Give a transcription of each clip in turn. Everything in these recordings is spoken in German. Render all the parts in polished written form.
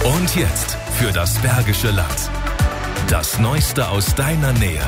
Und jetzt für das Bergische Land. Das Neueste aus deiner Nähe.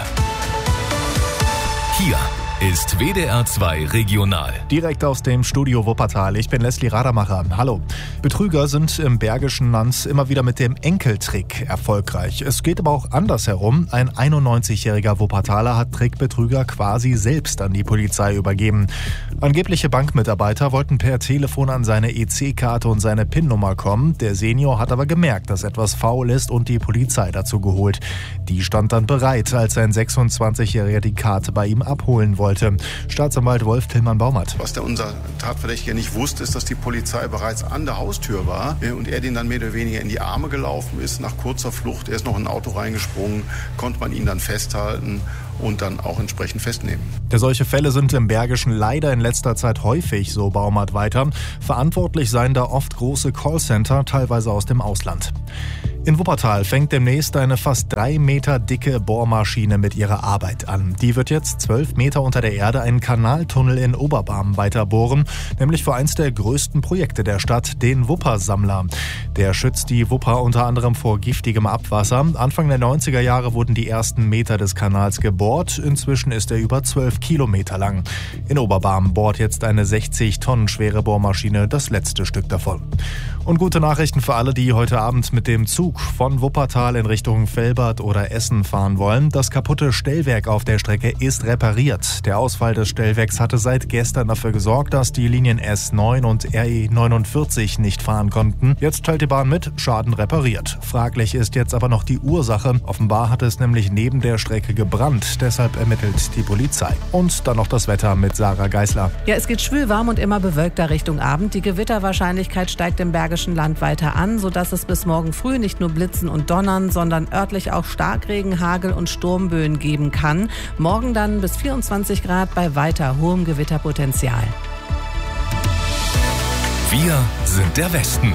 Hier ist WDR 2 Regional. Direkt aus dem Studio Wuppertal. Ich bin Leslie Radermacher. Hallo. Betrüger sind im Bergischen Land immer wieder mit dem Enkeltrick erfolgreich. Es geht aber auch andersherum. Ein 91-jähriger Wuppertaler hat Trickbetrüger quasi selbst an die Polizei übergeben. Angebliche Bankmitarbeiter wollten per Telefon an seine EC-Karte und seine PIN-Nummer kommen. Der Senior hat aber gemerkt, dass etwas faul ist und die Polizei dazu geholt. Die stand dann bereit, als ein 26-Jähriger die Karte bei ihm abholen wollte. Staatsanwalt Wolf Tillmann-Baumert. Was unser Tatverdächtiger nicht wusste, ist, dass die Polizei bereits an der Haustür war und er den dann mehr oder weniger in die Arme gelaufen ist. Nach kurzer Flucht, er ist noch in ein Auto reingesprungen, konnte man ihn dann festhalten und dann auch entsprechend festnehmen. Solche Fälle sind im Bergischen leider in letzter Zeit häufig, so Baumert weiter. Verantwortlich seien da oft große Callcenter, teilweise aus dem Ausland. In Wuppertal fängt demnächst eine fast 3 Meter dicke Bohrmaschine mit ihrer Arbeit an. Die wird jetzt 12 Meter unter der Erde einen Kanaltunnel in Oberbarm weiter bohren, nämlich für eins der größten Projekte der Stadt, den Wuppersammler. Der schützt die Wupper unter anderem vor giftigem Abwasser. Anfang der 90er Jahre wurden die ersten Meter des Kanals gebohrt. Inzwischen ist er über 12 Kilometer lang. In Oberbarm bohrt jetzt eine 60 Tonnen schwere Bohrmaschine das letzte Stück davon. Und gute Nachrichten für alle, die heute Abend mit dem Zug von Wuppertal in Richtung Velbert oder Essen fahren wollen. Das kaputte Stellwerk auf der Strecke ist repariert. Der Ausfall des Stellwerks hatte seit gestern dafür gesorgt, dass die Linien S9 und RE 49 nicht fahren konnten. Jetzt teilt die Bahn mit, Schaden repariert. Fraglich ist jetzt aber noch die Ursache. Offenbar hat es nämlich neben der Strecke gebrannt. Deshalb ermittelt die Polizei. Und dann noch das Wetter mit Sarah Geisler. Ja, es geht schwül warm und immer bewölkter Richtung Abend. Die Gewitterwahrscheinlichkeit steigt im Bergischen Land weiter an, sodass es bis morgen früh nicht nur Blitzen und Donnern, sondern örtlich auch Starkregen, Hagel und Sturmböen geben kann. Morgen dann bis 24 Grad bei weiter hohem Gewitterpotenzial. Wir sind der Westen.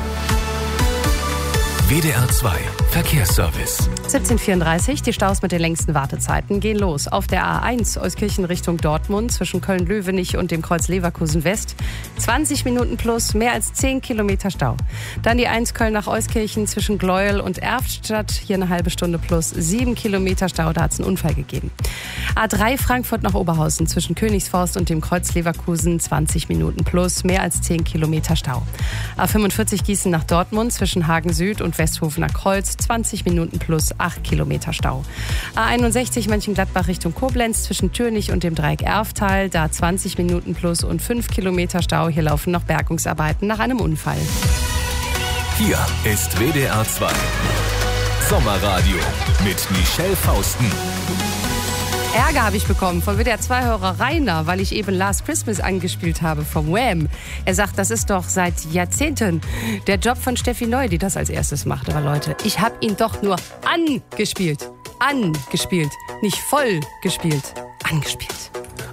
WDR 2 Verkehrsservice. 17:34, die Staus mit den längsten Wartezeiten gehen los. Auf der A1 Euskirchen Richtung Dortmund zwischen Köln-Löwenich und dem Kreuz Leverkusen West. 20 Minuten plus, mehr als 10 Kilometer Stau. Dann die 1 Köln nach Euskirchen zwischen Gleuel und Erftstadt. Hier eine halbe Stunde plus, 7 Kilometer Stau, da hat es einen Unfall gegeben. A3 Frankfurt nach Oberhausen zwischen Königsforst und dem Kreuz Leverkusen. 20 Minuten plus, mehr als 10 Kilometer Stau. A45 Gießen nach Dortmund zwischen Hagen Süd und Westhofener Kreuz. 20 Minuten plus 8 Kilometer Stau. A61 Mönchengladbach Richtung Koblenz zwischen Türnich und dem Dreieck Erftal. Da 20 Minuten plus und 5 Kilometer Stau. Hier laufen noch Bergungsarbeiten nach einem Unfall. Hier ist WDR 2 Sommerradio mit Michelle Fausten. Ärger habe ich bekommen von WDR 2-Hörer Rainer, weil ich eben Last Christmas angespielt habe vom Wham. Er sagt, das ist doch seit Jahrzehnten der Job von Steffi Neu, die das als erstes macht. Aber Leute, ich habe ihn doch nur angespielt. Angespielt. Nicht voll gespielt. Angespielt.